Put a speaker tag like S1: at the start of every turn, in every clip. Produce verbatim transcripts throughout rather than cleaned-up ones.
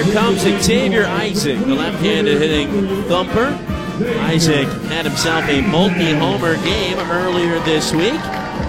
S1: here comes Xavier Isaac, the left-handed hitting thumper. Isaac had himself a multi-homer game earlier this week.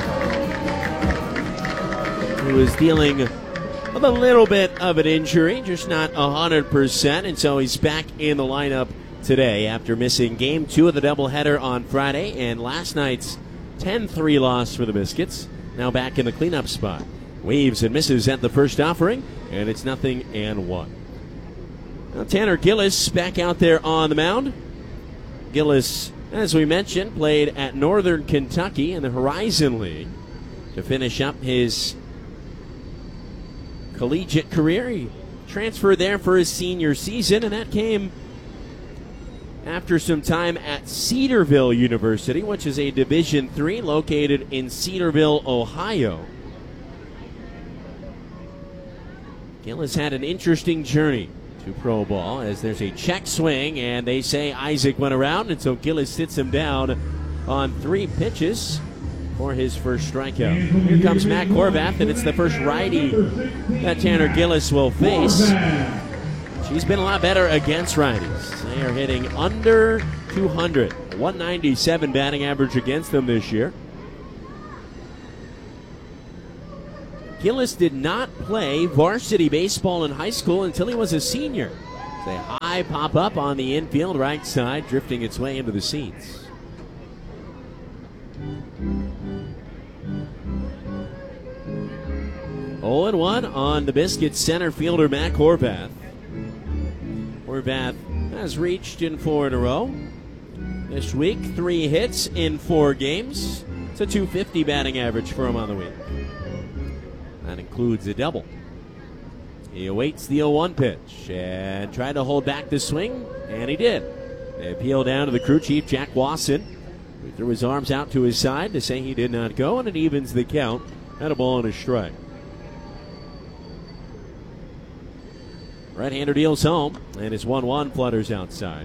S1: He was dealing with a little bit of an injury, just not one hundred percent, and so he's back in the lineup today after missing game two of the doubleheader on Friday and last night's ten three loss for the Biscuits. Now back in the cleanup spot. Waves and misses at the first offering, and it's nothing and one. Now Tanner Gillis back out there on the mound. Gillis, as we mentioned, played at Northern Kentucky in the Horizon League to finish up his collegiate career. He transferred there for his senior season, and that came after some time at Cedarville University, which is a Division three located in Cedarville, Ohio. Gillis had an interesting journey to pro ball as there's a check swing, and they say Isaac went around, and so Gillis sits him down on three pitches for his first strikeout. Here comes Matt Horvath, and it's the first righty that Tanner Gillis will face. She's been a lot better against righties. They are hitting under two hundred. one ninety-seven batting average against them this year. Gillis did not play varsity baseball in high school until he was a senior. It's a high pop-up on the infield right side, drifting its way into the seats. oh and one on the Biscuits center fielder Matt Horvath. Horvath has reached in four in a row. This week, three hits in four games. It's a two fifty batting average for him on the week. That includes a double. He awaits the oh one pitch and tried to hold back the swing, and he did. They appeal down to the crew chief, Jack Wasson, who threw his arms out to his side to say he did not go, and it evens the count at a ball and a strike. Right-hander deals home, and his one one flutters outside.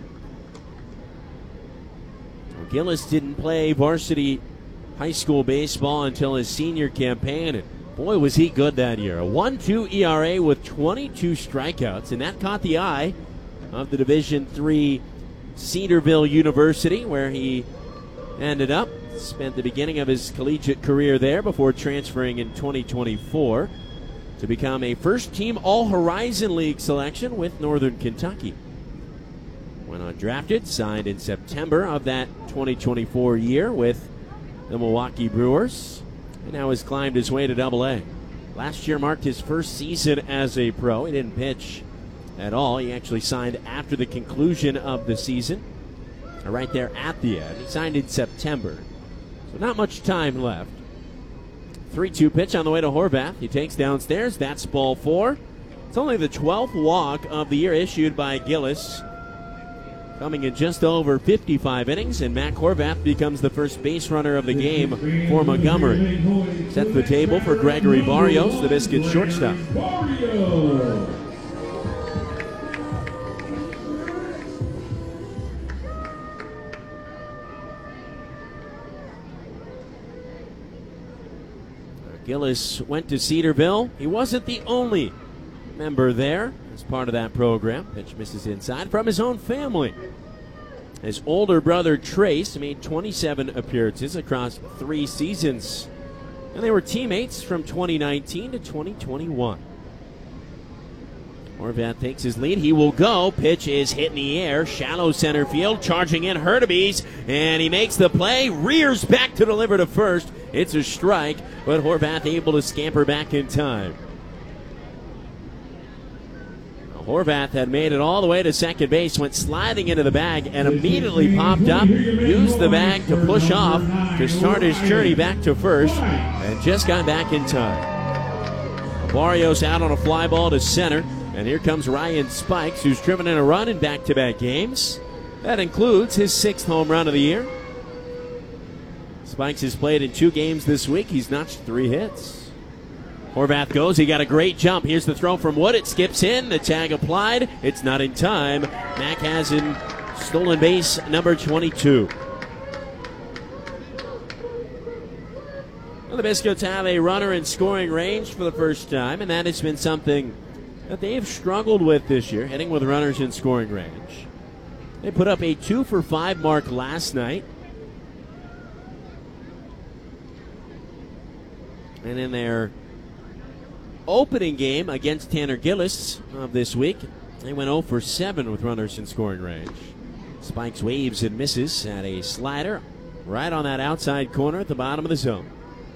S1: Well, Gillis didn't play varsity high school baseball until his senior campaign, and boy, was he good that year. A one two E R A with twenty-two strikeouts, and that caught the eye of the Division three Cedarville University, where he ended up. Spent the beginning of his collegiate career there before transferring in twenty twenty-four to become a first-team All-Horizon League selection with Northern Kentucky. Went undrafted, signed in September of that twenty twenty-four year with the Milwaukee Brewers, and now has climbed his way to Double A. Last year marked his first season as a pro. He didn't pitch at all. He actually signed after the conclusion of the season, right there at the end. He signed in September, so not much time left. three two pitch on the way to Horvath. He takes downstairs. That's ball four. It's only the twelfth walk of the year issued by Gillis, coming in just over fifty-five innings, and Matt Horvath becomes the first base runner of the game for Montgomery. Sets the table for Gregory Barrios, the Biscuits shortstop. Gillis went to Cedarville. He wasn't the only member there as part of that program. Pitch misses inside from his own family. His older brother Trace made twenty-seven appearances across three seasons, and they were teammates from twenty nineteen to twenty twenty-one. Horvath takes his lead. He will go. Pitch is hit in the air. Shallow center field. Charging in Hurtubise, and he makes the play. Rears back to deliver to first. It's a strike, but Horvath able to scamper back in time. Horvath had made it all the way to second base, went sliding into the bag, and immediately popped up, used the bag to push off to start his journey back to first, and just got back in time. Barrios out on a fly ball to center, and here comes Ryan Spikes, who's driven in a run in back-to-back games. That includes his sixth home run of the year. Spikes has played in two games this week. He's notched three hits. Horvath goes. He got a great jump. Here's the throw from Wood. It skips in. The tag applied. It's not in time. Mack has in stolen base number twenty-two. Well, the Biscuits have a runner in scoring range for the first time, and that has been something that they've struggled with this year, hitting with runners in scoring range. They put up a two for five mark last night. And in their opening game against Tanner Gillis of this week, they went oh for seven with runners in scoring range. Spikes waves and misses at a slider right on that outside corner at the bottom of the zone.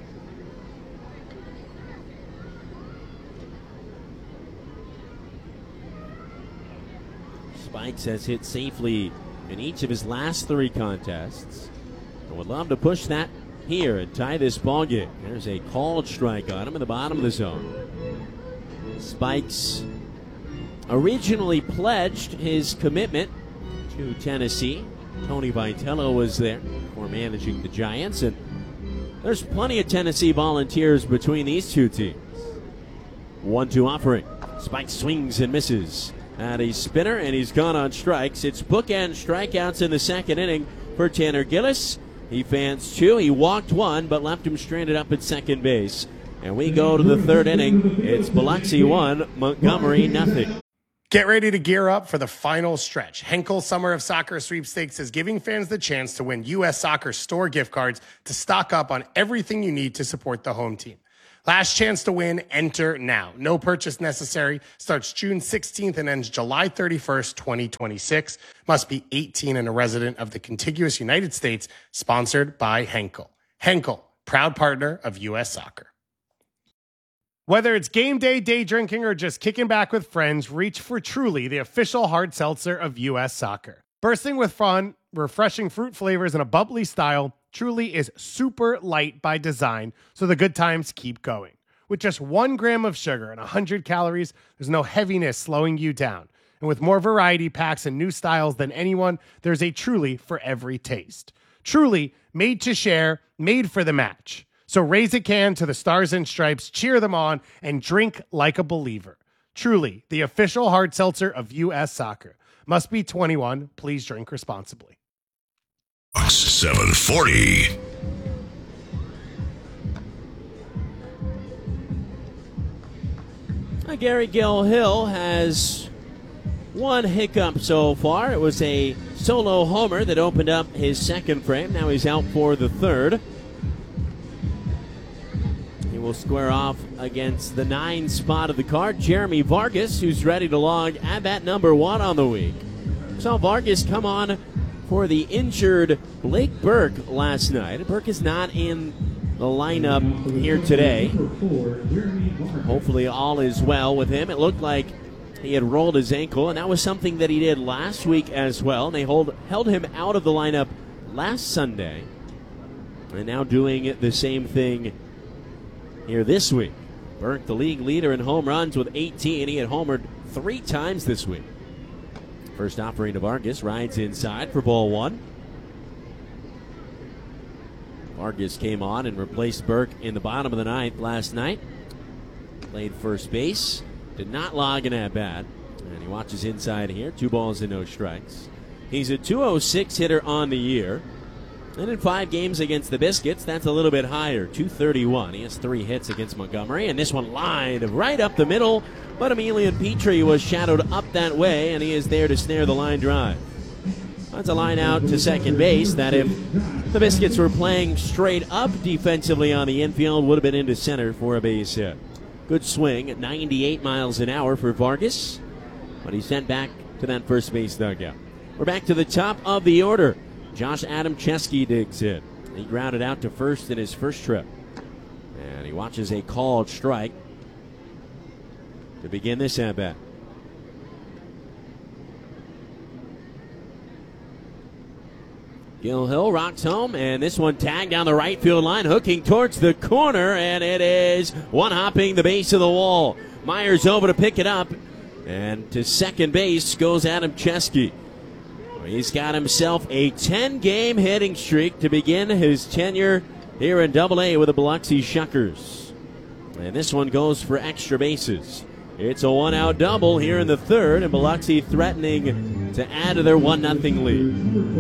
S1: Spikes has hit safely in each of his last three contests and would love to push that here and tie this ball game. There's a called strike on him in the bottom of the zone. Spikes originally pledged his commitment to Tennessee. Tony Vitello was there for managing the Giants, and there's plenty of Tennessee Volunteers between these two teams. one two offering. Spikes swings and misses at a spinner, and he's gone on strikes. It's bookend strikeouts in the second inning for Tanner Gillis. He fans two. He walked one, but left him stranded up at second base. And we go to the third inning. It's Biloxi one, Montgomery nothing.
S2: Get ready to gear up for the final stretch. Henkel Summer of Soccer Sweepstakes is giving fans the chance to win U S Soccer store gift cards to stock up on everything you need to support the home team. Last chance to win, enter now. No purchase necessary. Starts June sixteenth and ends July thirty-first, twenty twenty-six. Must be eighteen and a resident of the contiguous United States. Sponsored by Henkel. Henkel, proud partner of U S Soccer. Whether it's game day, day drinking, or just kicking back with friends, reach for Truly, the official hard seltzer of U S Soccer. Bursting with fun, refreshing fruit flavors, and a bubbly style, Truly is super light by design, so the good times keep going. With just one gram of sugar and one hundred calories, there's no heaviness slowing you down. And with more variety packs and new styles than anyone, there's a Truly for every taste. Truly, made to share, made for the match. So raise a can to the Stars and Stripes, cheer them on, and drink like a believer. Truly, the official hard seltzer of U S Soccer. Must be twenty-one. Please drink responsibly.
S3: seven forty.
S1: Gary Gill-Hill has one hiccup so far. It was a solo homer that opened up his second frame. Now he's out for the third. He will square off against the nine spot of the card, Jeremy Vargas, who's ready to log at bat number one on the week. Saw Vargas come on for the injured Blake Burke last night. Burke is not in the lineup here today. Hopefully all is well with him. It looked like he had rolled his ankle, and that was something that he did last week as well. And they hold, held him out of the lineup last Sunday, and now doing the same thing here this week. Burke, the league leader in home runs with eighteen. He had homered three times this week. First offering to Vargas, rides inside for ball one. Vargas came on and replaced Burke in the bottom of the ninth last night. Played first base, did not log an at-bat, and he watches inside here. Two balls and no strikes. He's a two oh six hitter on the year. And in five games against the Biscuits, that's a little bit higher, two thirty-one. He has three hits against Montgomery, and this one lined right up the middle, but Emilian Petrie was shadowed up that way, and he is there to snare the line drive. That's a line out to second base that if the Biscuits were playing straight up defensively on the infield, would have been into center for a base hit. Good swing at ninety-eight miles an hour for Vargas, but he's sent back to that first base dugout. We're back to the top of the order. Josh Adamczewski digs in. He grounded out to first in his first trip. And he watches a called strike to begin this at-bat. Gill-Hill rocks home, and this one tagged down the right field line, hooking towards the corner, and it is one-hopping the base of the wall. Myers over to pick it up, and to second base goes Adamczewski. He's got himself a ten-game hitting streak to begin his tenure here in Double A with the Biloxi Shuckers. And this one goes for extra bases. It's a one-out double here in the third, and Biloxi threatening to add to their one nothing lead.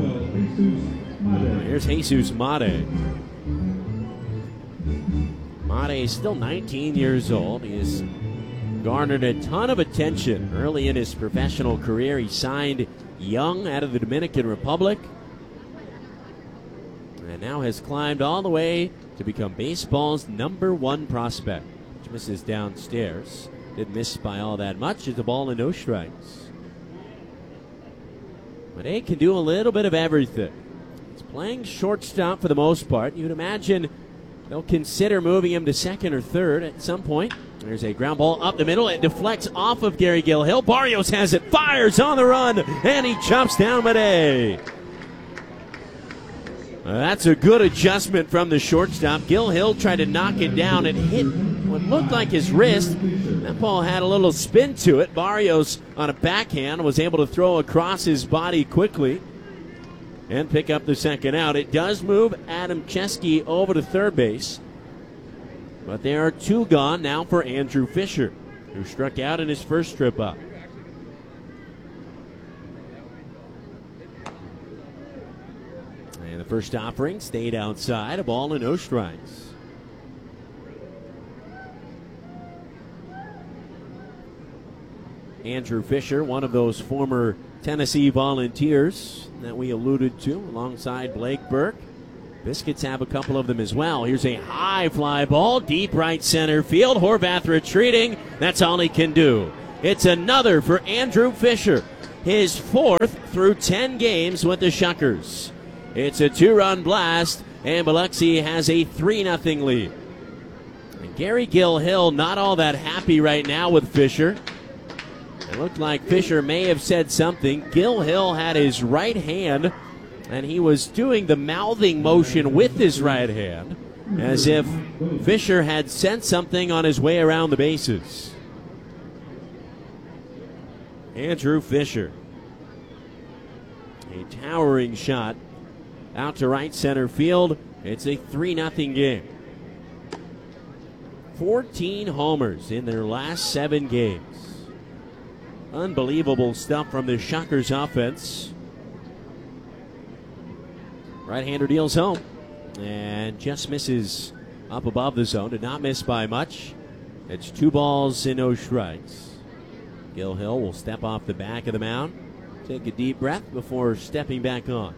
S1: Here's Jesus Mate. Mate is still nineteen years old. He is garnered a ton of attention early in his professional career. He signed young out of the Dominican Republic and now has climbed all the way to become baseball's number one prospect. Which misses downstairs. Didn't miss by all that much. It's a ball and no strikes. But he can do a little bit of everything. He's playing shortstop for the most part. You'd imagine they'll consider moving him to second or third at some point. There's a ground ball up the middle. It deflects off of Gary Gilhill. Barrios has it, fires on the run, and he chops down Made. That's a good adjustment from the shortstop. Gilhill tried to knock it down and hit what looked like his wrist. That ball had a little spin to it. Barrios on a backhand was able to throw across his body quickly and pick up the second out. It does move Adam Chesky over to third base. But there are two gone now for Andrew Fisher, who struck out in his first trip up. And the first offering stayed outside, a ball and no strikes. Andrew Fisher, one of those former Tennessee Volunteers that we alluded to, alongside Blake Burke. Biscuits have a couple of them as well. Here's a high fly ball, deep right center field. Horvath retreating. That's all he can do. It's another for Andrew Fisher, his fourth through ten games with the Shuckers. It's a two-run blast, and Biloxi has a three nothing lead. And Gary Gilhill not all that happy right now with Fisher. It looked like Fisher may have said something. Gilhill had his right hand, and he was doing the mouthing motion with his right hand as if Fisher had sent something on his way around the bases. Andrew Fisher. A towering shot out to right center field. It's a three nothing game. fourteen homers in their last seven games. Unbelievable stuff from the Shuckers offense. Right-hander deals home and just misses up above the zone. Did not miss by much. It's two balls and no strikes. Gilhill will step off the back of the mound, take a deep breath before stepping back on.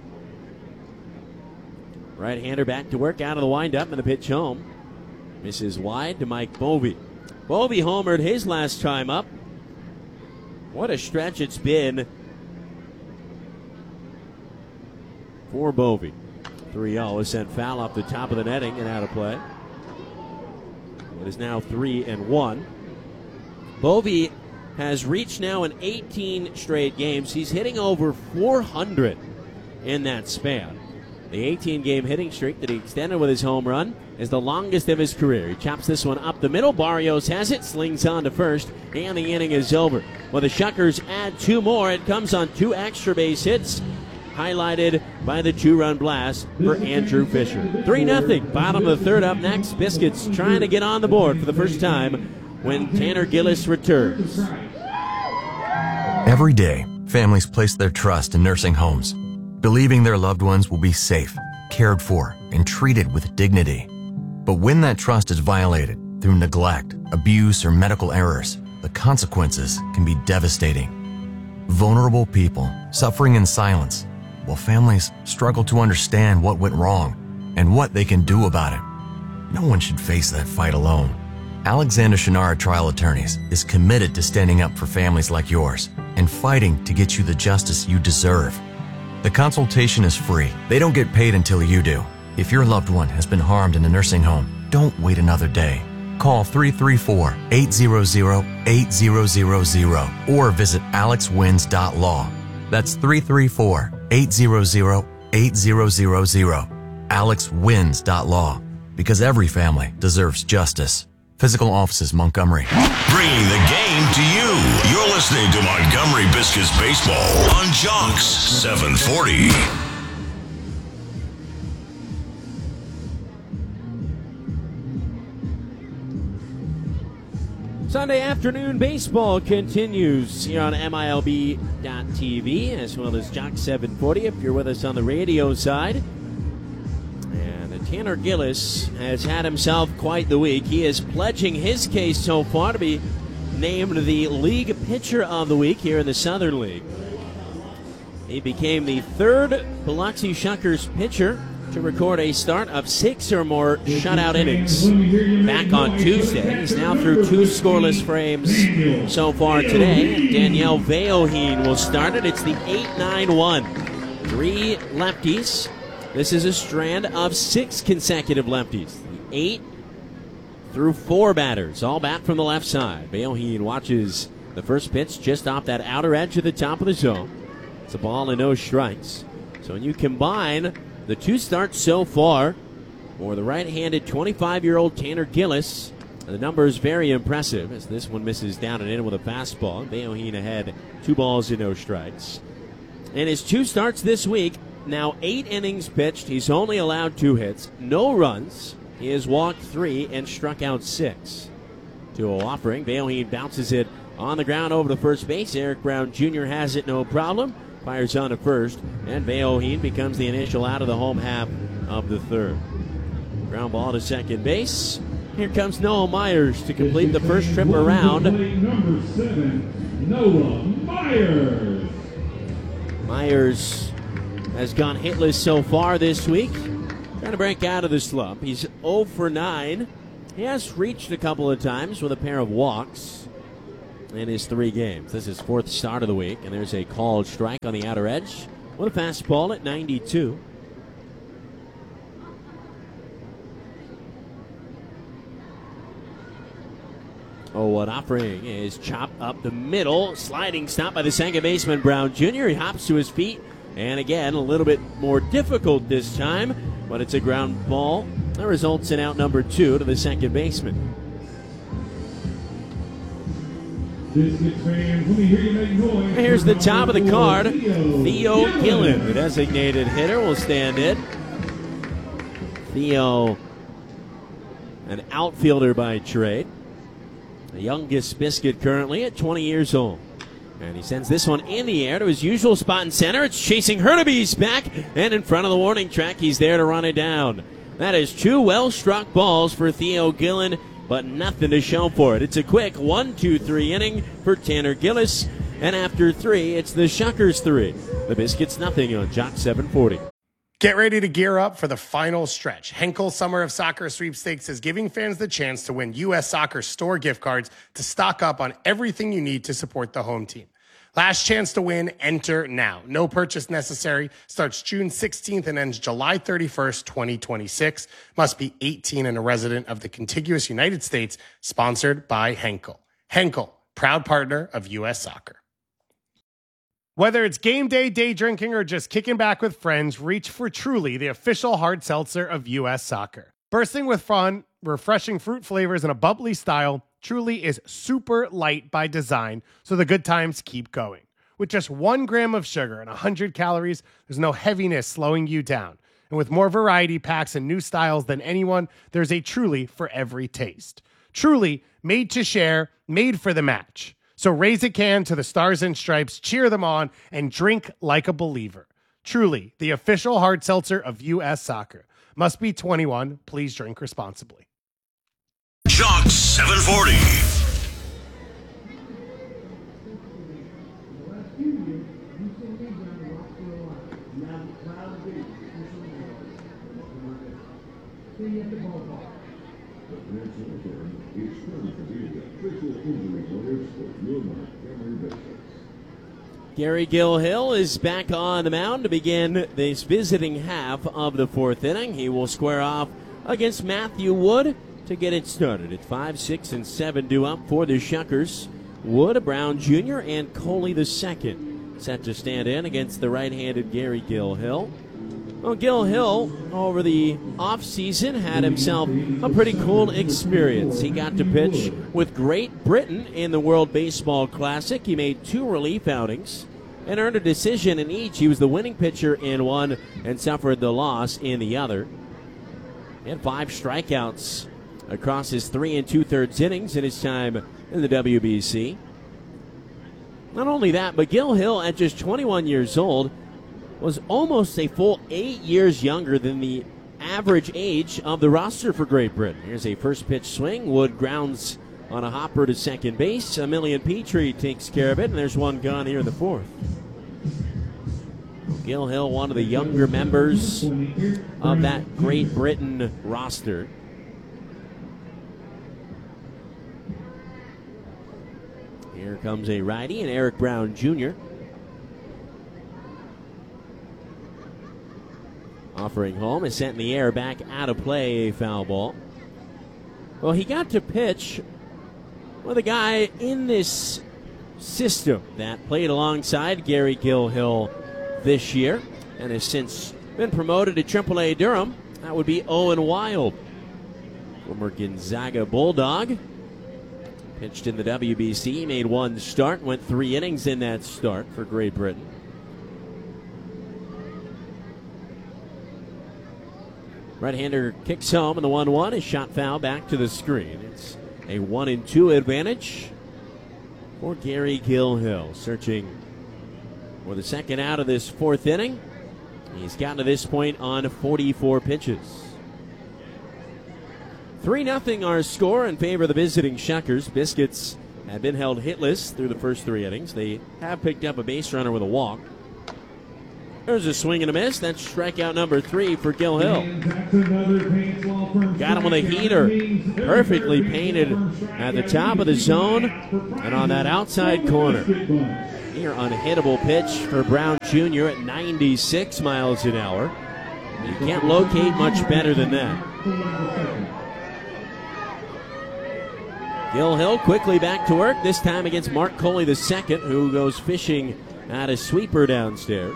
S1: Right-hander back to work out of the windup and the pitch home. Misses wide to Mike Bovey. Bovey homered his last time up. What a stretch it's been for Bovey. three oh is sent foul off the top of the netting and out of play. It is now three and one. Bovey has reached now in eighteen straight games. He's hitting over four hundred in that span. The eighteen-game hitting streak that he extended with his home run is the longest of his career. He chops this one up the middle. Barrios has it, slings on to first, and the inning is over. Well, the Shuckers add two more. It comes on two extra base hits, highlighted by the two-run blast for Andrew Fisher. three nothing. Bottom of the third up next. Biscuits trying to get on the board for the first time when Tanner Gillis returns.
S4: Every day, families place their trust in nursing homes, believing their loved ones will be safe, cared for, and treated with dignity. But when that trust is violated through neglect, abuse, or medical errors, the consequences can be devastating. Vulnerable people suffering in silence, while families struggle to understand what went wrong and what they can do about it. No one should face that fight alone. Alexander Shannara Trial Attorneys is committed to standing up for families like yours and fighting to get you the justice you deserve. The consultation is free. They don't get paid until you do. If your loved one has been harmed in a nursing home, don't wait another day. Call three three four, eight hundred, eight thousand or visit alex wins dot law. That's three three four, eight hundred, eight thousand, alex wins dot law. Because every family deserves justice. Physical Offices, Montgomery.
S3: Bringing the game to you. You're listening to Montgomery Biscuits Baseball on Jonks seven forty.
S1: Sunday afternoon baseball continues here on M I L B dot T V as well as Jonks seven forty if you're with us on the radio side. And Tanner Gillis has had himself quite the week. He is pledging his case so far to be named the League Pitcher of the Week here in the Southern League. He became the third Biloxi Shuckers pitcher to record a start of six or more shutout innings. Back on Tuesday, he's now through two scoreless frames so far today. Danielle Veoheen will start it. It's the eight nine one. Three lefties. This is a strand of six consecutive lefties. The eight through four batters, all bat from the left side. Veoheen watches the first pitch just off that outer edge of the top of the zone. It's a ball and no strikes. So when you combine the two starts so far for the right-handed twenty-five-year-old Tanner Gillis, the number is very impressive as this one misses down and in with a fastball. Veoheen ahead, two balls and no strikes. In his two starts this week, now eight innings pitched, he's only allowed two hits, no runs. He has walked three and struck out six. two oh offering. Veoheen bounces it on the ground over to first base. Eric Brown Junior has it no problem. Fires on to first, and Veoheen becomes the initial out of the home half of the third. Ground ball to second base. Here comes Noah Myers to complete the first trip around.
S5: Number seven, Noah Myers.
S1: Myers has gone hitless so far this week. Trying to break out of the slump. He's oh for nine. He has reached a couple of times with a pair of walks in his three games. This is his fourth start of the week, and there's a called strike on the outer edge with a fastball at ninety-two. Oh, what offering is chopped up the middle. Sliding stop by the second baseman, Brown Junior He hops to his feet, and again, a little bit more difficult this time, but it's a ground ball that results in out number two to the second baseman. Here's the top of the card. Theo Gillen, the designated hitter, will stand in. Theo, an outfielder by trade. The youngest Biscuit currently at twenty years old. And he sends this one in the air to his usual spot in center. It's chasing Hurnaby's back, and in front of the warning track, he's there to run it down. That is two well-struck balls for Theo Gillen, but nothing to show for it. It's a quick one two three inning for Tanner Gillis, and after three, it's the Shuckers three. The Biscuits nothing on Jock seven forty.
S2: Get ready to gear up for the final stretch. Henkel Summer of Soccer Sweepstakes is giving fans the chance to win U S Soccer store gift cards to stock up on everything you need to support the home team. Last chance to win, enter now. No purchase necessary. Starts June sixteenth and ends July thirty-first, twenty twenty-six. Must be eighteen and a resident of the contiguous United States. Sponsored by Henkel. Henkel, proud partner of U S Soccer. Whether it's game day, day drinking, or just kicking back with friends, reach for Truly, the official hard seltzer of U S Soccer. Bursting with fun, refreshing fruit flavors, and a bubbly style, Truly is super light by design, so the good times keep going. With just one gram of sugar and one hundred calories, there's no heaviness slowing you down. And with more variety packs and new styles than anyone, there's a Truly for every taste. Truly, made to share, made for the match. So raise a can to the Stars and Stripes, cheer them on, and drink like a believer. Truly, the official hard seltzer of U S Soccer. Must be twenty-one. Please drink responsibly.
S3: Jock seven forty.
S1: Gary Gilhill is back on the mound to begin this visiting half of the fourth inning. He will square off against Matthew Wood to get it started. It's five, six, and seven due up for the Shuckers. Wood, Brown Junior, and Coley the second set to stand in against the right-handed Gary Gilhill. Well, Gilhill, over the offseason, had himself a pretty cool experience. He got to pitch with Great Britain in the World Baseball Classic. He made two relief outings and earned a decision in each. He was the winning pitcher in one and suffered the loss in the other. He had five strikeouts across his three and two-thirds innings in his time in the W B C. Not only that, but Gilhill, at just twenty-one years old, was almost a full eight years younger than the average age of the roster for Great Britain. Here's a first pitch swing. Wood grounds on a hopper to second base. Emilian Petrie takes care of it, and there's one gone here in the fourth. Gil Hill, one of the younger members of that Great Britain roster. Here comes a righty, and Eric Brown Junior offering home is sent in the air, back out of play, a foul ball. Well, he got to pitch with a guy in this system that played alongside Gary Gil Hill this year and has since been promoted to triple A Durham. That would be Owen Wild, former Gonzaga Bulldog. Pitched in the W B C, made one start, went three innings in that start for Great Britain. Right-hander kicks home, and the one one is shot foul back to the screen. It's a one and two advantage for Gary Gil Hill, searching for the second out of this fourth inning. He's gotten to this point on forty-four pitches. three nothing our score in favor of the visiting Shuckers. Biscuits had been held hitless through the first three innings. They have picked up a base runner with a walk. There's a swing and a miss. That's strikeout number three for Gil Hill. Got him with a heater. Perfectly painted at the top of the zone and on that outside corner. Near unhittable pitch for Brown Junior at ninety-six miles an hour. You can't locate much better than that. Gil Hill quickly back to work, this time against Mark Coley the second, who goes fishing at a sweeper downstairs.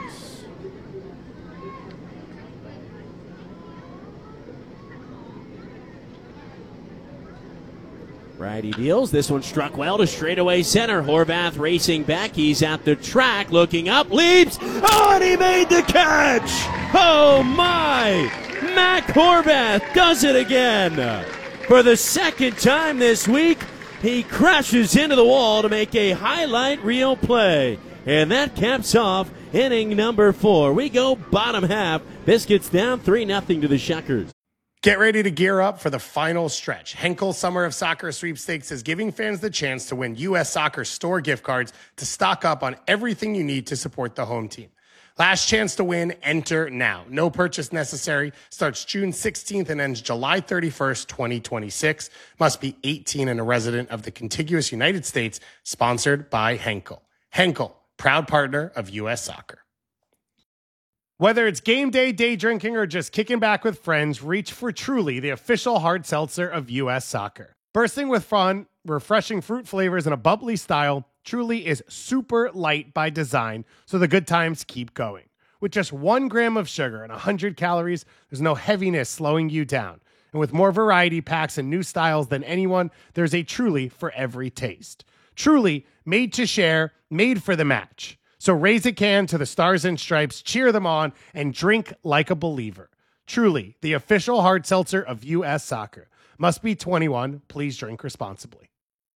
S1: Righty deals. This one struck well to straightaway center. Horvath racing back. He's at the track, looking up, leaps. Oh, and he made the catch! Oh, my! Mac Horvath does it again. For the second time this week, he crashes into the wall to make a highlight reel play. And that caps off inning number four. We go bottom half. Biscuits down three nothing to the Shuckers.
S2: Get ready to gear up for the final stretch. Henkel Summer of Soccer Sweepstakes is giving fans the chance to win U S Soccer store gift cards to stock up on everything you need to support the home team. Last chance to win, enter now. No purchase necessary. Starts June sixteenth and ends July thirty-first, twenty twenty-six. Must be eighteen and a resident of the contiguous United States. Sponsored by Henkel. Henkel, proud partner of U S Soccer. Whether it's game day, day drinking, or just kicking back with friends, reach for Truly, the official hard seltzer of U S Soccer. Bursting with fun, refreshing fruit flavors, and a bubbly style, Truly is super light by design, so the good times keep going. With just one gram of sugar and one hundred calories, there's no heaviness slowing you down. And with more variety packs and new styles than anyone, there's a Truly for every taste. Truly, made to share, made for the match. So raise a can to the Stars and Stripes, cheer them on, and drink like a believer. Truly, the official hard seltzer of U S Soccer. Must be twenty-one. Please drink responsibly.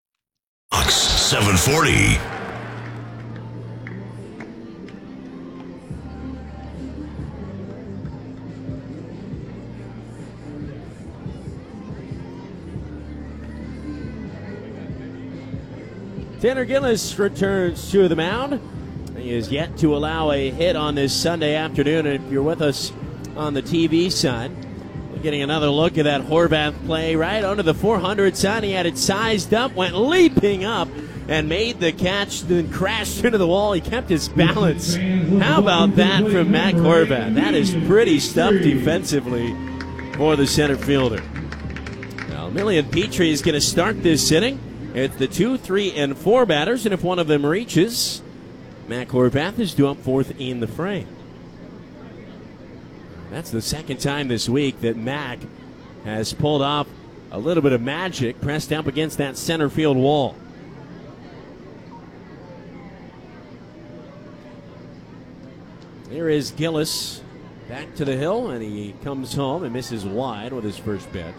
S3: seven forty.
S1: Tanner Gillis returns to the mound. He is yet to allow a hit on this Sunday afternoon. And if you're with us on the T V side, we're getting another look at that Horvath play right under the four hundred sign. He had it sized up, went leaping up, and made the catch, then crashed into the wall. He kept his balance. How about that from Mac Horvath? That is pretty stuff defensively for the center fielder. Now, Emilian Petrie is going to start this inning. It's the two, three, and four batters, and if one of them reaches, Mac Horvath is due up fourth in the frame. That's the second time this week that Mac has pulled off a little bit of magic, pressed up against that center field wall. Here is Gillis back to the hill, and he comes home and misses wide with his first pitch.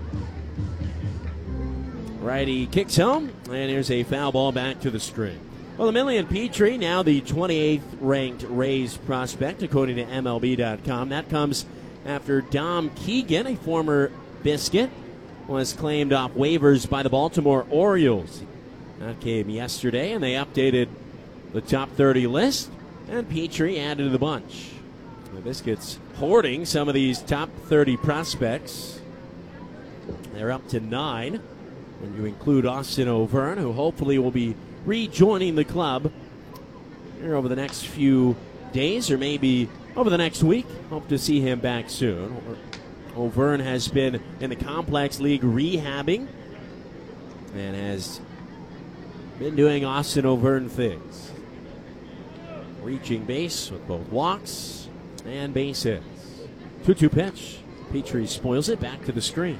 S1: Righty kicks home, and here's a foul ball back to the screen. Well, Emilian Petrie, now the twenty-eighth ranked Rays prospect, according to M L B dot com. That comes after Dom Keegan, a former Biscuit, was claimed off waivers by the Baltimore Orioles. That came yesterday, and they updated the top thirty list, and Petrie added to the bunch. The Biscuits hoarding some of these top thirty prospects. They're up to nine when you include Austin O'Verne, who hopefully will be rejoining the club here over the next few days or maybe over the next week. Hope to see him back soon. O'Verne has been in the Complex League rehabbing and has been doing Austin O'Verne things. Reaching base with both walks and base hits. two two pitch. Petrie spoils it back to the screen.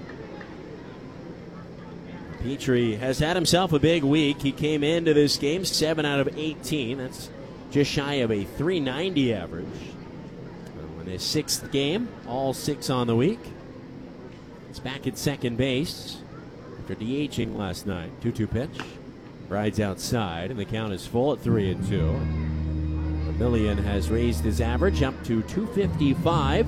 S1: Petrie has had himself a big week. He came into this game seven out of eighteen. That's just shy of a three ninety average. In his sixth game, all six on the week. He's back at second base after DHing last night. two two pitch. Rides outside, and the count is full at three and two. Emilian has raised his average up to two fifty-five.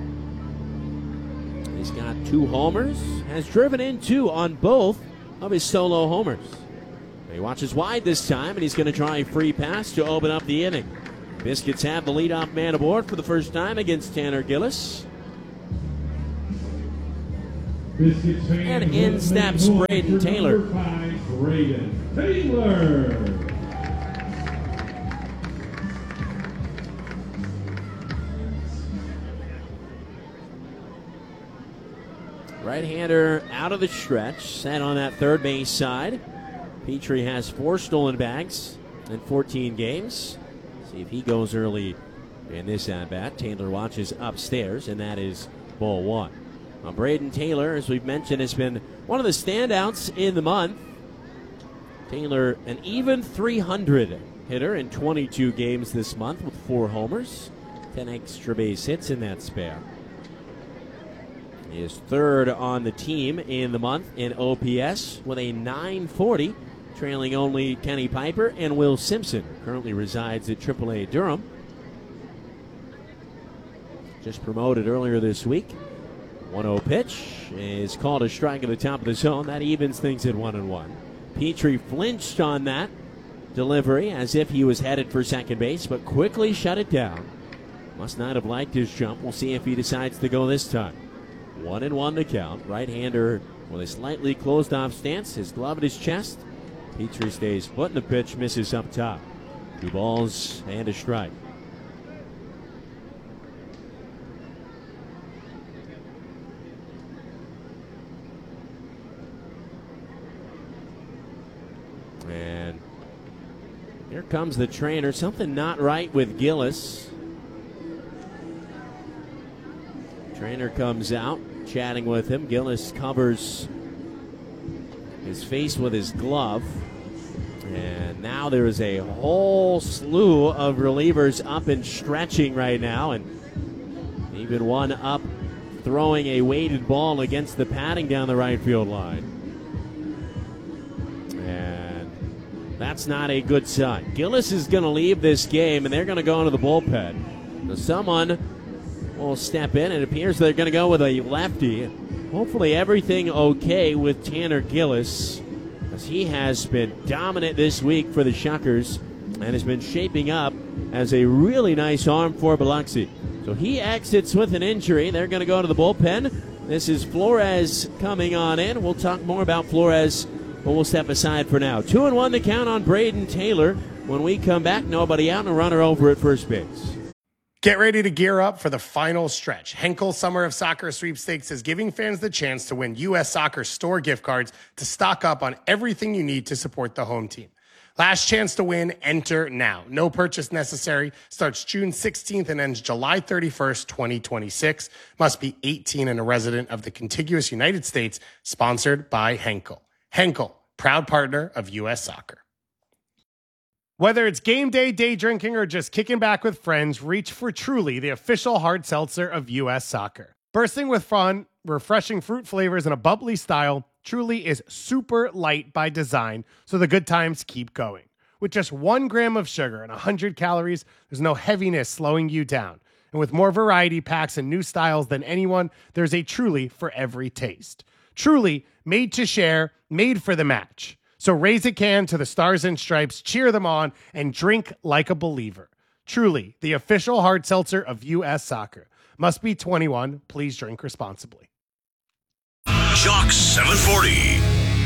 S1: He's got two homers, has driven in two on both of his solo homers. He watches wide this time, and he's going to try a free pass to open up the inning. Biscuits have the leadoff man aboard for the first time against Tanner Gillis. And in steps Braden Taylor.
S5: Braden Taylor.
S1: Right-hander out of the stretch, set on that third base side. Petrie has four stolen bags in fourteen games. See if he goes early in this at-bat. Taylor watches upstairs, and that is ball one. Now, Braden Taylor, as we've mentioned, has been one of the standouts in the month. Taylor, an even three hundred hitter in twenty-two games this month with four homers, ten extra base hits in that span. He is third on the team in the month in O P S with a nine forty, trailing only Kenny Piper and Will Simpson, who currently resides at triple A Durham. Just promoted earlier this week. one oh pitch is called a strike at the top of the zone. That evens things at one and one. Petrie flinched on that delivery as if he was headed for second base, but quickly shut it down. Must not have liked his jump. We'll see if he decides to go this time. One and one to count. Right-hander with a slightly closed-off stance. His glove at his chest. Petrie stays put, and the pitch misses up top. Two balls and a strike. And here comes the trainer. Something not right with Gillis. Trainer comes out, chatting with him. Gillis covers his face with his glove. And now there is a whole slew of relievers up and stretching right now. And even one up throwing a weighted ball against the padding down the right field line. And that's not a good sign. Gillis is going to leave this game, and they're going to go into the bullpen. So someone will step in. It appears they're going to go with a lefty. Hopefully everything okay with Tanner Gillis, as he has been dominant this week for the Shuckers and has been shaping up as a really nice arm for Biloxi. So he exits with an injury. They're going to go to the bullpen. This is Flores coming on in. We'll talk more about Flores, but we'll step aside for now. Two and one to count on Braden Taylor. When we come back, nobody out and a runner over at first base.
S2: Get ready to gear up for the final stretch. Henkel Summer of Soccer Sweepstakes is giving fans the chance to win U S Soccer store gift cards to stock up on everything you need to support the home team. Last chance to win, enter now. No purchase necessary. Starts June sixteenth and ends July thirty-first, twenty twenty-six. Must be eighteen and a resident of the contiguous United States. Sponsored by Henkel. Henkel, proud partner of U S Soccer. Whether it's game day, day drinking, or just kicking back with friends, reach for Truly, the official hard seltzer of U S Soccer. Bursting with fun, refreshing fruit flavors, and a bubbly style, Truly is super light by design, so the good times keep going. With just one gram of sugar and one hundred calories, there's no heaviness slowing you down. And with more variety packs and new styles than anyone, there's a Truly for every taste. Truly, made to share, made for the match. So raise a can to the Stars and Stripes, cheer them on, and drink like a believer. Truly, the official hard seltzer of U S Soccer. Must be twenty-one. Please drink responsibly.
S3: Jocks seven forty.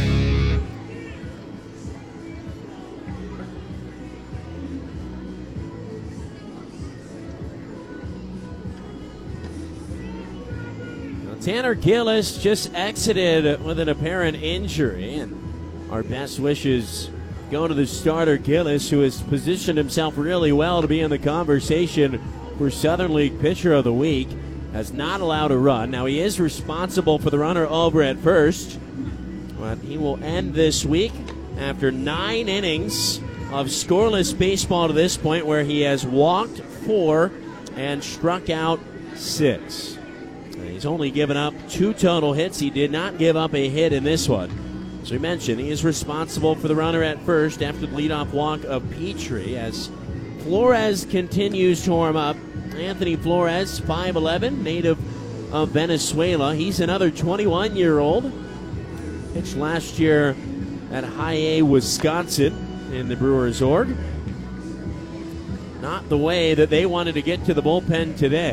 S1: Tanner Gillis just exited with an apparent injury, and our best wishes go to the starter Gillis, who has positioned himself really well to be in the conversation for Southern League Pitcher of the Week. Has not allowed a run. Now, he is responsible for the runner over at first, but he will end this week after nine innings of scoreless baseball to this point, where he has walked four and struck out six. He's only given up two total hits. He did not give up a hit in this one. As we mentioned, he is responsible for the runner at first after the leadoff walk of Petrie, as Flores continues to warm up. Anthony Flores, five eleven, native of Venezuela. He's another twenty-one-year-old. Pitched last year at High A, Wisconsin in the Brewers org. Not the way that they wanted to get to the bullpen today.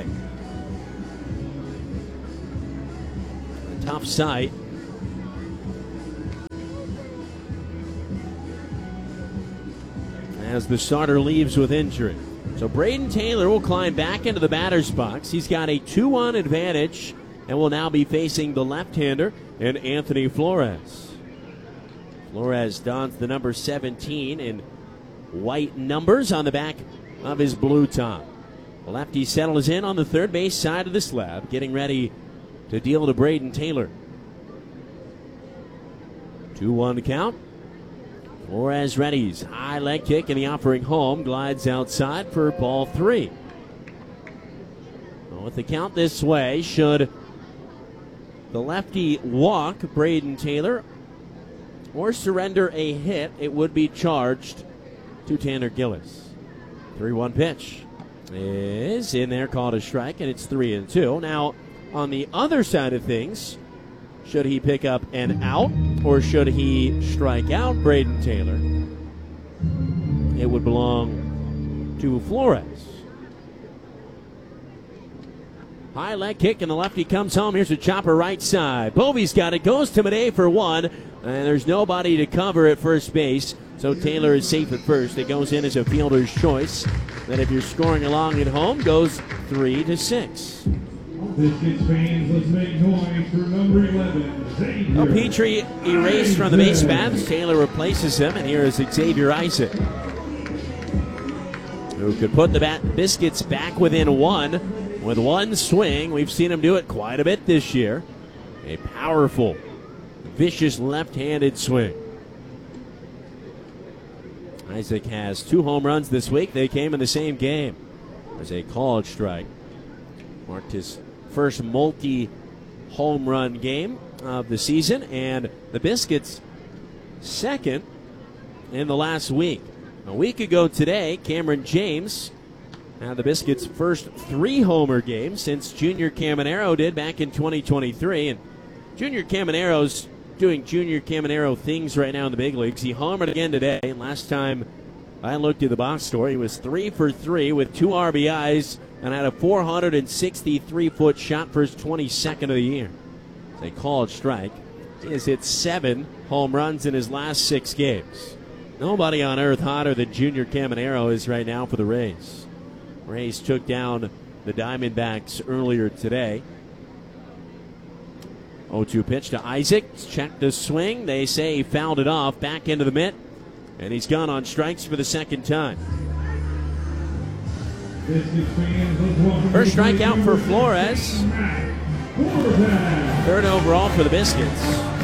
S1: Tough sight. As the starter leaves with injury. So Braden Taylor will climb back into the batter's box. He's got a two one advantage and will now be facing the left-hander and Anthony Flores. Flores dons the number seventeen in white numbers on the back of his blue top. The lefty settles in on the third base side of the slab, getting ready to deal to Braden Taylor. two one count. Flores readies. High leg kick and the offering home. Glides outside for ball three. Well, with the count this way, should the lefty walk Braden Taylor or surrender a hit, it would be charged to Tanner Gillis. three one pitch is in there, called a strike, and it's three and two. Now, on the other side of things, should he pick up an out or should he strike out Braden Taylor, it would belong to Flores. High leg kick and the lefty comes home. Here's a chopper right side. Bovey's got it. Goes to Made for one, and there's nobody to cover at first base. So Taylor is safe at first. It goes in as a fielder's choice. Then if you're scoring along at home, goes three to six.
S5: Biscuits fans, let's make noise for number eleven, Xavier.
S1: Well, Petrie erased from the base paths. Taylor replaces him, and here is Xavier Isaac, who could put the bat Biscuits back within one with one swing. We've seen him do it quite a bit this year. A powerful, vicious left-handed swing. Isaac has two home runs this week. They came in the same game. There's a called strike. Marked his first multi-home run game of the season, and the Biscuits second in the last week. A week ago today, Cameron James had the Biscuits' first three-homer game since Junior Caminero did back in twenty twenty-three. And Junior Caminero's doing Junior Caminero things right now in the big leagues. He homered again today. Last time I looked at the box score, he was three for three with two R B Is and had a four hundred sixty-three foot shot for his twenty-second of the year. It's a called strike. He has hit seven home runs in his last six games. Nobody on earth hotter than Junior Caminero is right now for the Rays. Rays took down the Diamondbacks earlier today. oh two pitch to Isaac. Checked the swing. They say he fouled it off. Back into the mitt. And he's gone on strikes for the second time. First strikeout for Flores. Third overall for the Biscuits.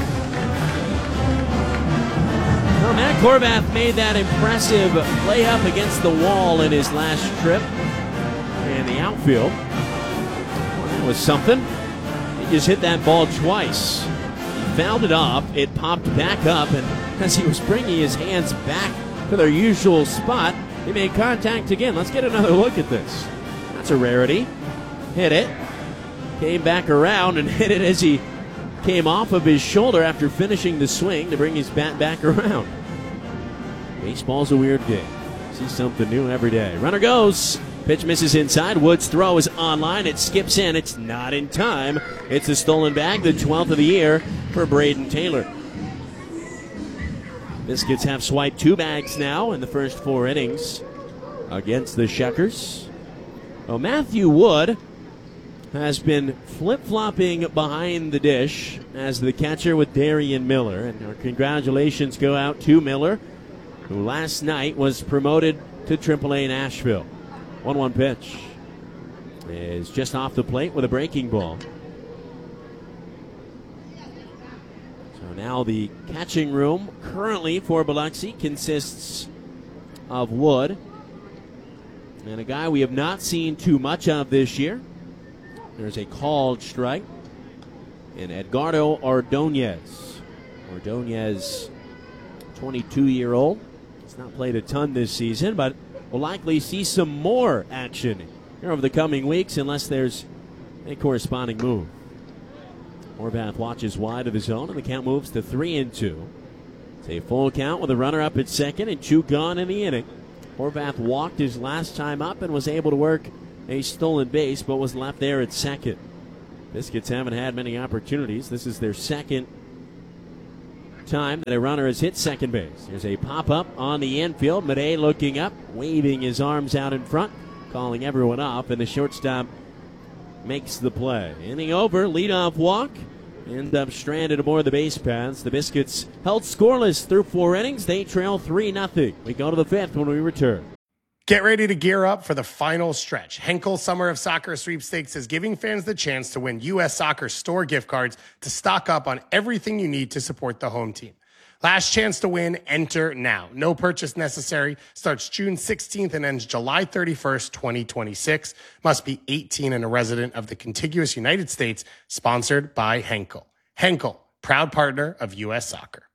S1: Well, Matt Corbath made that impressive play up against the wall in his last trip in the outfield. Well, that was something. He just hit that ball twice. He fouled it off. It popped back up, and as he was bringing his hands back to their usual spot. They made contact again. Let's get another look at this. That's a rarity. Hit it. Came back around and hit it as he came off of his shoulder after finishing the swing to bring his bat back around. Baseball's a weird game. See something new every day. Runner goes. Pitch misses inside. Wood's throw is on line. It skips in. It's not in time. It's a stolen bag, the twelfth of the year for Braden Taylor. Biscuits have swiped two bags now in the first four innings against the Shuckers. Well, Matthew Wood has been flip-flopping behind the dish as the catcher with Darian Miller. And our congratulations go out to Miller, who last night was promoted to triple A Nashville. one one pitch is just off the plate with a breaking ball. So now the catching room currently for Biloxi consists of Wood and a guy we have not seen too much of this year. There's a called strike in Edgardo Ordonez. Ordonez, twenty-two-year-old. He's not played a ton this season, but we'll likely see some more action here over the coming weeks unless there's a corresponding move. Horvath watches wide of the zone, and the count moves to three and two. It's a full count with a runner up at second and two gone in the inning. Horvath walked his last time up and was able to work a stolen base, but was left there at second. Biscuits haven't had many opportunities. This is their second time that a runner has hit second base. There's a pop-up on the infield. Madej looking up, waving his arms out in front, calling everyone off, and the shortstop makes the play. Inning over, leadoff walk. End up stranded aboard the base paths. The Biscuits held scoreless through four innings. They trail three nothing. We go to the fifth when we return.
S2: Get ready to gear up for the final stretch. Henkel Summer of Soccer Sweepstakes is giving fans the chance to win U S Soccer store gift cards to stock up on everything you need to support the home team. Last chance to win, enter now. No purchase necessary. Starts June sixteenth and ends July thirty-first, twenty twenty-six. Must be eighteen and a resident of the contiguous United States. Sponsored by Henkel. Henkel, proud partner of U S Soccer.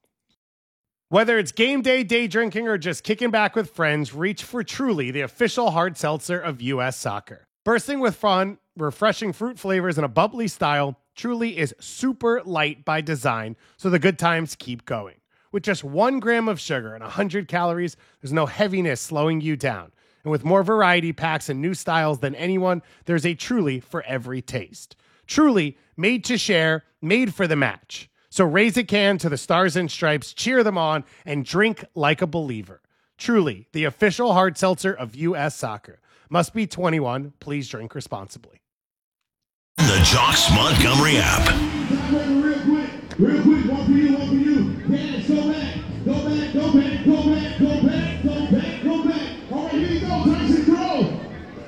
S2: Whether it's game day, day drinking, or just kicking back with friends, reach for Truly, the official hard seltzer of U S Soccer. Bursting with fun, refreshing fruit flavors, and a bubbly style, Truly is super light by design, so the good times keep going. With just one gram of sugar and one hundred calories, there's no heaviness slowing you down. And with more variety packs and new styles than anyone, there's a Truly for every taste. Truly, made to share, made for the match. So raise a can to the Stars and Stripes, cheer them on, and drink like a believer. Truly, the official hard seltzer of U S Soccer. Must be twenty-one. Please drink responsibly.
S3: The Jocks Montgomery app.
S5: Real quick, real quick, one for you, one for you. Hands, go back, go back, go back, go back, go back, go back, go back. All right, here you go, Tyson, throw.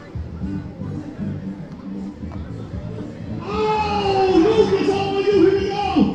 S5: Oh, Luke, it's all on you, here we go.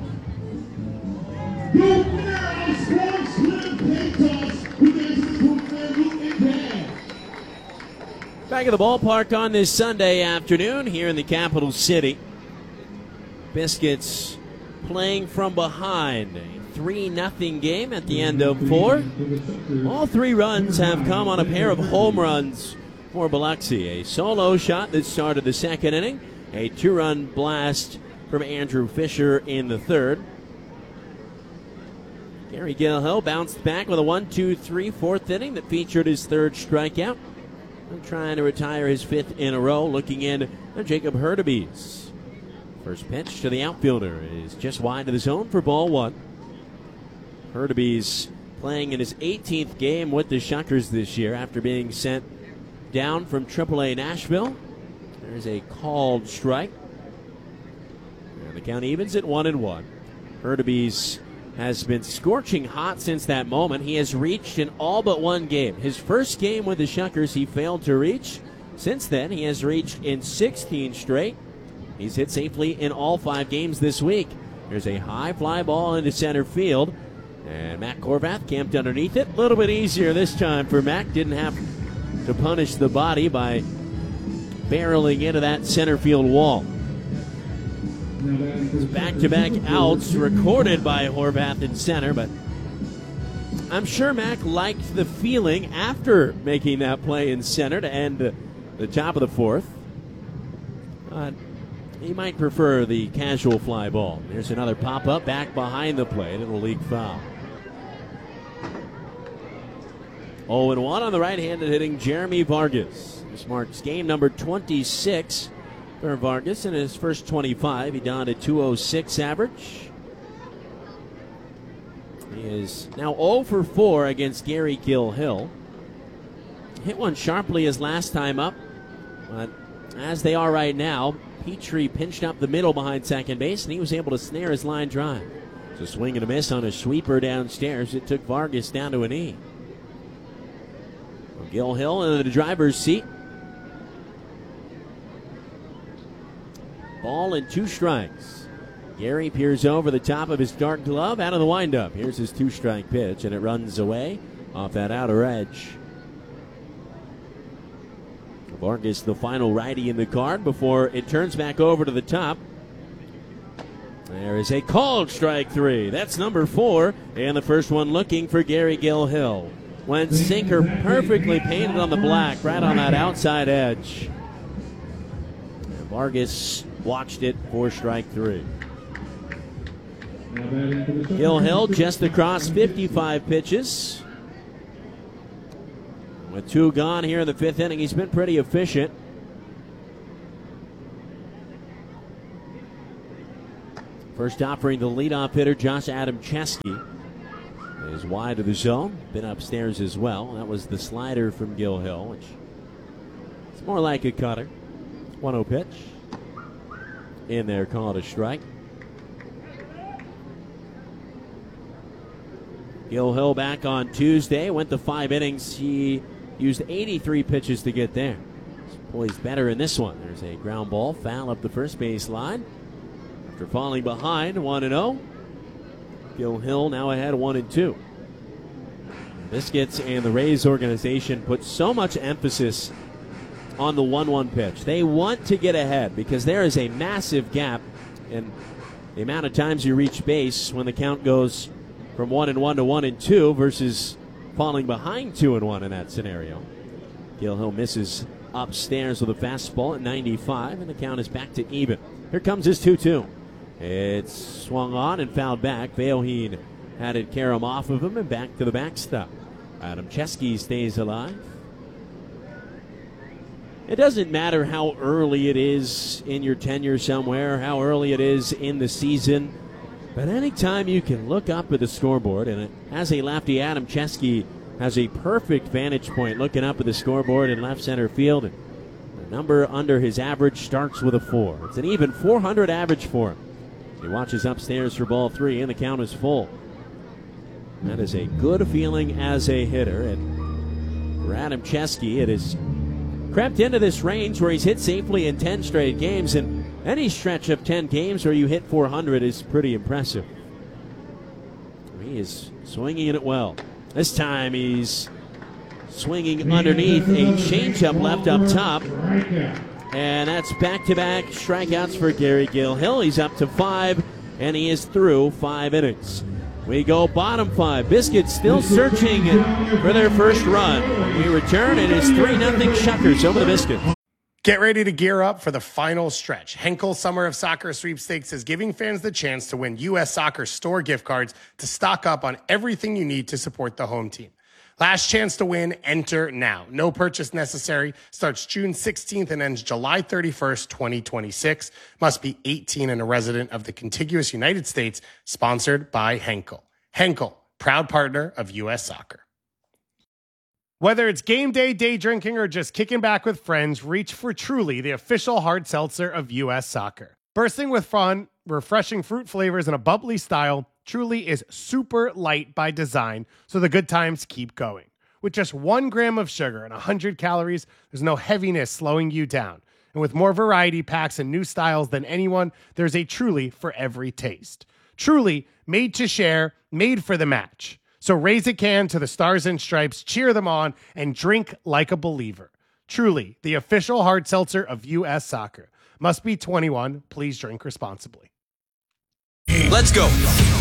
S5: The winner of Sports Slim Pay Toss, who dances with their Luke and Dad.
S1: Back at the ballpark on this Sunday afternoon here in the capital city. Biscuits playing from behind. A three nothing game at the end of four. All three runs have come on a pair of home runs for Biloxi. A solo shot that started the second inning. A two-run blast from Andrew Fisher in the third. Gary Gilhill bounced back with a one two three fourth inning that featured his third strikeout. Trying to retire his fifth in a row, looking in at Jacob Hurtubise. First pitch to the outfielder is just wide of the zone for ball one. Hurtubise playing in his eighteenth game with the Shuckers this year after being sent down from triple A Nashville. There's a called strike. And the count evens at one and one. Hurtubise has been scorching hot since that moment. He has reached in all but one game. His first game with the Shuckers, he failed to reach. Since then, he has reached in sixteen straight. He's hit safely in all five games this week. There's a high fly ball into center field, and Matt Horvath camped underneath it. A little bit easier this time for Matt. Didn't have to punish the body by barreling into that center field wall. Back-to-back outs recorded by Horvath in center, but I'm sure Mac liked the feeling after making that play in center to end the, the top of the fourth. Uh, he might prefer the casual fly ball. There's another pop-up back behind the plate. It'll leak foul. oh and one on the right-handed hitting Jeremy Vargas. This marks game number twenty-six for Vargas. In his first twenty-five, he donned a two oh six average. He is now oh for four against Gary Gil-Hill. Hit one sharply his last time up, but as they are right now, Petrie pinched up the middle behind second base, and he was able to snare his line drive. So swing and a miss on a sweeper downstairs. It took Vargas down to an E. Well, Gil-Hill in the driver's seat. Ball and two strikes. Gary peers over the top of his dark glove out of the windup. Here's his two-strike pitch, and it runs away off that outer edge. Vargas, the final righty in the card before it turns back over to the top. There is a called strike three. That's number four, and the first one looking for Gary Gil-Hill. Went sinker perfectly painted on the black, right on that outside edge. And Vargas watched it for strike three. Gil-Hill just across fifty-five pitches. With two gone here in the fifth inning, he's been pretty efficient. First offering the leadoff hitter, Josh Adamczewski, is wide of the zone. Been upstairs as well. That was the slider from Gil-Hill, which is more like a cutter. one oh pitch. In there, called a strike. Gil-Hill back on Tuesday. Went to five innings. He used eighty-three pitches to get there. He's poised better in this one. There's a ground ball, foul up the first base line. After falling behind, one and oh. Gil-Hill now ahead one and two. Biscuits and the Rays organization put so much emphasis on the one one pitch. They want to get ahead because there is a massive gap in the amount of times you reach base when the count goes from one and one to one and two versus falling behind two and one in that scenario. Gil-Hill misses upstairs with a fastball at ninety-five, and the count is back to even. Here comes his two two. It's swung on and fouled back. Veoheen had it carry him off of him and back to the backstop. Adamczewski stays alive. It doesn't matter how early it is in your tenure somewhere, how early it is in the season, but anytime you can look up at the scoreboard, and as a lefty, Adamczewski has a perfect vantage point looking up at the scoreboard in left center field. And the number under his average starts with a four. It's an even four hundred average for him. He watches upstairs for ball three, and the count is full. That is a good feeling as a hitter. And for Adamczewski, it has crept into this range where he's hit safely in ten straight games, and any stretch of ten games where you hit four hundred is pretty impressive. He is swinging it well. This time he's swinging underneath a changeup left up top. And that's back-to-back strikeouts for Gary Gil-Hill. He's up to five, and he is through five innings. We go bottom five. Biscuits still searching for their first run. When we return, it is three nothing Shuckers over the Biscuits.
S2: Get ready to gear up for the final stretch. Henkel Summer of Soccer Sweepstakes is giving fans the chance to win U S Soccer store gift cards to stock up on everything you need to support the home team. Last chance to win, enter now. No purchase necessary. Starts June sixteenth and ends July thirty-first, twenty twenty-six. Must be eighteen and a resident of the contiguous United States. Sponsored by Henkel. Henkel, proud partner of U S Soccer. Whether it's game day, day drinking, or just kicking back with friends, reach for Truly, the official hard seltzer of U S Soccer. Bursting with fun, refreshing fruit flavors, and a bubbly style, Truly is super light by design, so the good times keep going. With just one gram of sugar and one hundred calories, there's no heaviness slowing you down. And with more variety packs and new styles than anyone, there's a Truly for every taste. Truly, made to share, made for the match. So raise a can to the Stars and Stripes, cheer them on, and drink like a believer. Truly, the official hard seltzer of U S Soccer. Must be twenty-one. Please drink responsibly.
S6: Let's go.